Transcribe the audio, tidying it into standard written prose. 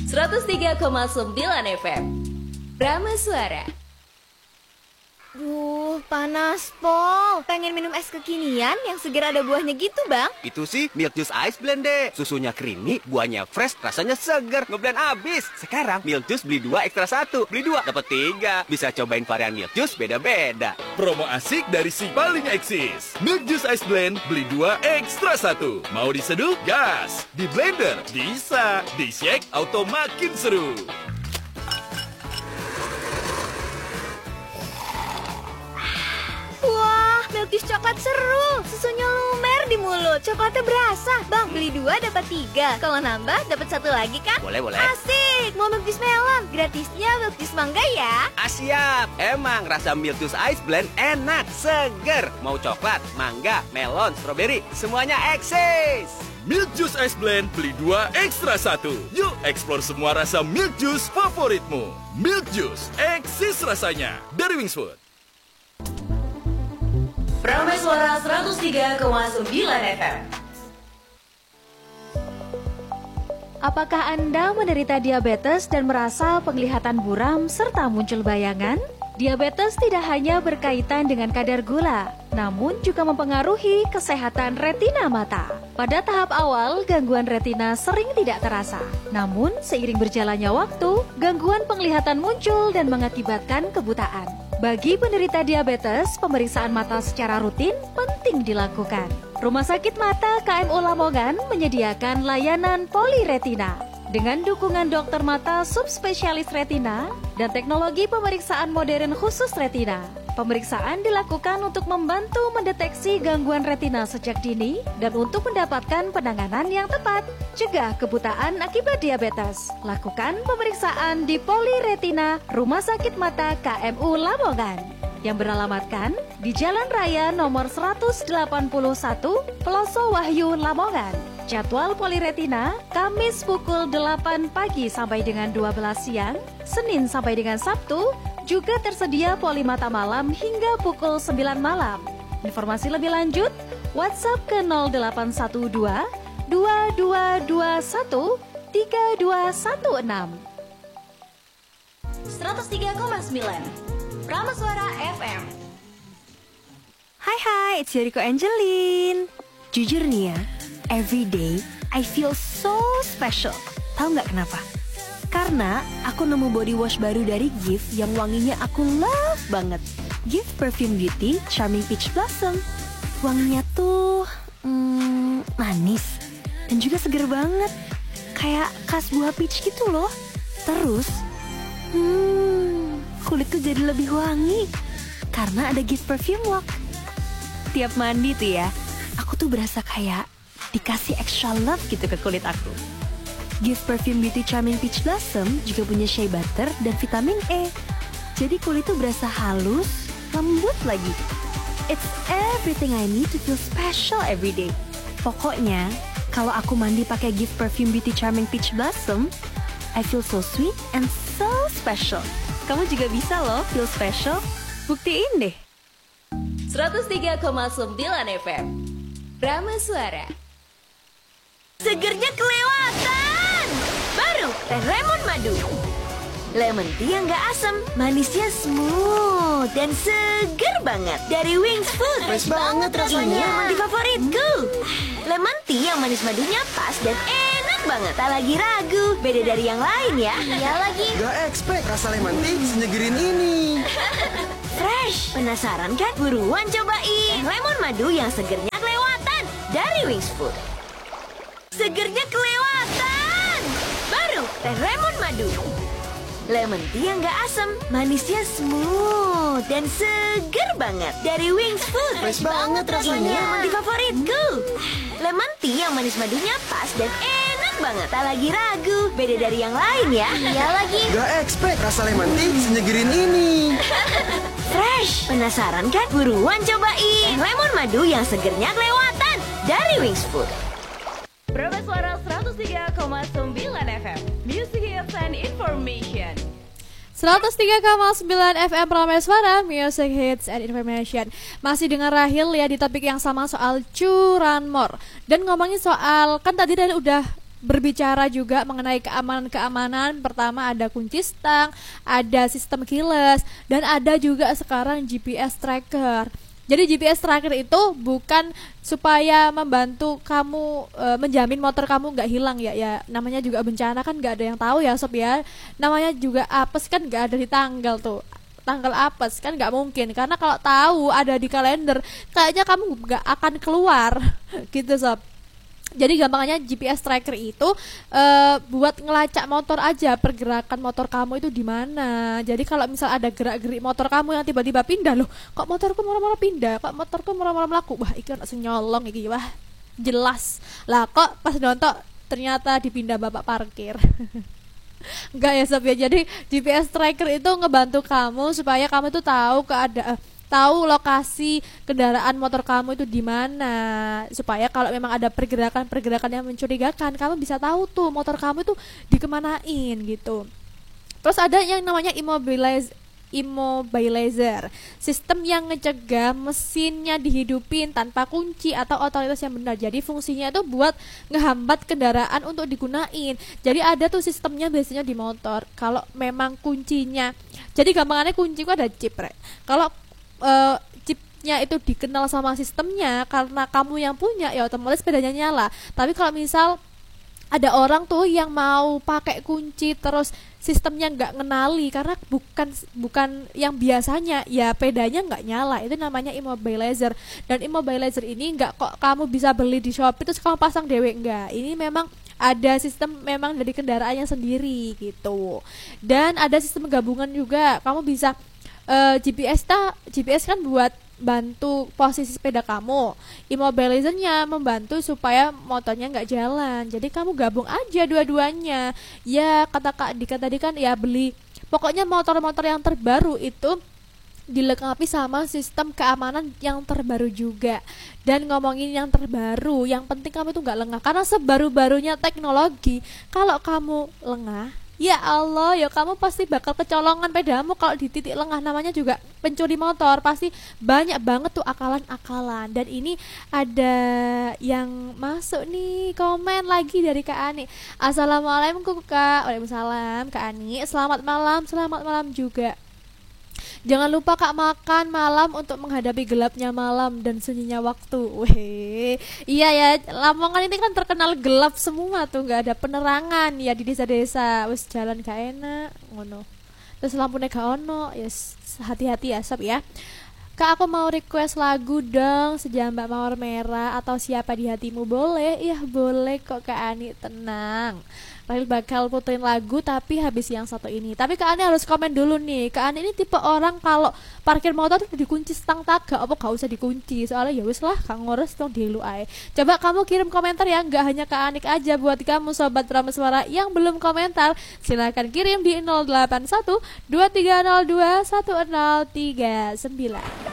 103,9 FM Brahma Suara. Duh, panas, Pol. Pengen minum es kekinian yang segar ada buahnya gitu, Bang. Itu sih Milk Juice Ice Blend deh. Susunya creamy, buahnya fresh, rasanya segar. Ngeblend abis. Sekarang Milk Juice beli 2 ekstra 1. Beli 2 dapat 3. Bisa cobain varian Milk Juice beda-beda. Promo asik dari si paling eksis. Milk Juice Ice Blend beli 2 ekstra 1. Mau diseduh? Gas. Di blender? Bisa. Di shake auto makin seru. Wah, milk juice coklat seru. Susunya lumer di mulut. Coklatnya berasa. Bang, beli 2 dapat 3. Kalau nambah dapat 1 lagi kan? Boleh. Asik. Mau milk juice melon? Gratisnya milk juice mangga ya. Siap. Emang rasa Milk Juice Ice Blend enak, seger. Mau coklat, mangga, melon, stroberi, semuanya eksis. Milk Juice Ice Blend beli 2 ekstra 1. Yuk explore semua rasa Milk Juice favoritmu. Milk Juice, eksis rasanya. Dari Wings Food. Brahma Suara 103,9 FM. Apakah Anda menderita diabetes dan merasa penglihatan buram serta muncul bayangan? Diabetes tidak hanya berkaitan dengan kadar gula, namun juga mempengaruhi kesehatan retina mata. Pada tahap awal, gangguan retina sering tidak terasa. Namun, seiring berjalannya waktu, gangguan penglihatan muncul dan mengakibatkan kebutaan. Bagi penderita diabetes, pemeriksaan mata secara rutin penting dilakukan. Rumah Sakit Mata KMU Lamongan menyediakan layanan poliretina dengan dukungan dokter mata subspesialis retina dan teknologi pemeriksaan modern khusus retina. Pemeriksaan dilakukan untuk membantu mendeteksi gangguan retina sejak dini dan untuk mendapatkan penanganan yang tepat. Cegah kebutaan akibat diabetes. Lakukan pemeriksaan di Poliretina Rumah Sakit Mata KMU Lamongan yang beralamatkan di Jalan Raya nomor 181 Peloso Wahyu Lamongan. Jadwal Poliretina Kamis pukul 8 pagi sampai dengan 12 siang, Senin sampai dengan Sabtu, juga tersedia polimata malam hingga pukul 9 malam. Informasi lebih lanjut, WhatsApp ke 0812 2221 3216. 103,9 Brahma Suara FM. Hai, it's Jericho Angelin. Jujur nih ya, every day I feel so special. Tahu nggak kenapa? Karena aku nemu body wash baru dari Gift yang wanginya aku love banget. Gift Perfume Beauty Charming Peach Blossom. Wanginya tuh manis dan juga seger banget. Kayak khas buah peach gitu loh. Terus kulitku jadi lebih wangi karena ada Gift Perfume Walk. Tiap mandi tuh ya, aku tuh berasa kayak dikasih extra love gitu ke kulit aku. Gift Perfume Beauty Charming Peach Blossom juga punya shea butter dan vitamin E. Jadi kulit tuh berasa halus, lembut lagi. It's everything I need to feel special every day. Pokoknya, kalau aku mandi pakai Gift Perfume Beauty Charming Peach Blossom, I feel so sweet and so special. Kamu juga bisa loh feel special. Buktiin deh. 103,9 FM Brahma Suara. Segernya kelewatan. Baru teh lemon madu. Lemon tea yang gak asam, manisnya smooth dan seger banget. Dari Wings Food. Fresh banget rasanya. Ini yang di favoritku. Lemon tea yang manis madunya pas dan enak banget. Tak lagi ragu, beda dari yang lain ya. Iya lagi. Gak expect rasa lemon tea senyegerin ini. Fresh. Penasaran kan? Buruan cobain. Lemon madu yang segernya kelewatan. Dari Wings Food. Segernya kelewatan. Baru teh lemon madu. Lemon tea yang gak asam, manisnya smooth dan seger banget. Dari Wings Food. Fresh banget rasanya. Ini yang di favoritku. Lemon tea yang manis madunya pas dan enak banget. Tak lagi ragu, beda dari yang lain ya. Iya lagi. Gak expect rasa lemon tea senyegerin ini. Fresh. Penasaran kan? Buruan cobain. Lemon madu yang segernya kelewatan. Dari Wings Food. Brahma Suara 103,9 FM Music Hits and Information. 103,9 FM Brahma Suara Music Hits and Information. Masih dengan Rahil ya di topik yang sama soal curanmor. Dan ngomongin soal, kan tadi udah berbicara juga mengenai keamanan. Pertama ada kunci stang, ada sistem keyless, dan ada juga sekarang GPS tracker. Jadi GPS tracker itu bukan supaya membantu kamu menjamin motor kamu nggak hilang ya namanya juga bencana kan nggak ada yang tahu ya sob ya. Namanya juga apes kan nggak ada di tanggal apes kan nggak mungkin, karena kalau tahu ada di kalender kayaknya kamu nggak akan keluar gitu sob. Jadi gampangnya GPS tracker itu buat ngelacak motor aja, pergerakan motor kamu itu di mana. Jadi kalau misal ada gerak-gerik motor kamu yang tiba-tiba pindah, loh kok motorku murah-murah pindah, kok motorku murah-murah melaku, wah iki nak senyolong iki, wah jelas lah kok pas nonton ternyata dipindah bapak parkir. Enggak ya sob ya. Jadi GPS tracker itu ngebantu kamu supaya kamu tuh tahu lokasi kendaraan motor kamu itu di mana, supaya kalau memang ada pergerakan yang mencurigakan kamu bisa tahu tuh motor kamu itu dikemanain gitu. Terus ada yang namanya immobilizer, sistem yang ngecegah mesinnya dihidupin tanpa kunci atau otoritas yang benar. Jadi fungsinya itu buat ngehambat kendaraan untuk digunain. Jadi ada tuh sistemnya biasanya di motor. Kalau memang kuncinya, jadi gampangannya kunci itu ada chip, kalau chipnya itu dikenal sama sistemnya karena kamu yang punya, ya otomatis sepedanya nyala. Tapi kalau misal ada orang tuh yang mau pakai kunci terus sistemnya nggak ngenali karena bukan yang biasanya, ya pedanya nggak nyala, itu namanya immobilizer. Dan immobilizer ini nggak kok kamu bisa beli di Shopee terus kamu pasang dewe, enggak. Ini memang ada sistem memang dari kendaraannya sendiri gitu. Dan ada sistem gabungan juga, kamu bisa GPS kan buat bantu posisi sepeda kamu, immobilizernya membantu supaya motornya nggak jalan. Jadi kamu gabung aja dua-duanya. Ya kata Kak Dika tadi kan ya beli, pokoknya motor-motor yang terbaru itu dilengkapi sama sistem keamanan yang terbaru juga. Dan ngomongin yang terbaru, yang penting kamu tuh nggak lengah, karena sebaru-barunya teknologi kalau kamu lengah, ya Allah, ya kamu pasti bakal kecolongan pedamu kalau di titik lengah. Namanya juga pencuri motor, pasti banyak banget tuh akalan-akalan. Dan ini ada yang masuk nih, komen lagi dari Kak Ani. Assalamualaikum Kak. Waalaikumsalam Kak Ani. Selamat malam juga. Jangan lupa Kak makan malam untuk menghadapi gelapnya malam dan sunyinya waktu. Weh, iya ya, Lamongan ini kan terkenal gelap semua tuh, nggak ada penerangan ya di desa-desa. Wes jalan gak enak, ngono. Terus lampunya gak ono, yes, hati-hati ya sob ya. Kak aku mau request lagu dong, Sejambak Mawar Merah atau Siapa di Hatimu, boleh? Iya boleh kok Kak Ani, tenang. Rahel bakal puterin lagu tapi habis yang satu ini. Tapi Kak Ani harus komen dulu nih. Kak Ani ini tipe orang kalau parkir motor tuh dikunci stang taga, apa gak usah dikunci? Soalnya ya wis lah, Kang ngurus dong dilu ae. Coba kamu kirim komentar ya, nggak hanya Kak Anik aja, buat kamu sobat Drama Suara yang belum komentar, silakan kirim di 081 2302 1039.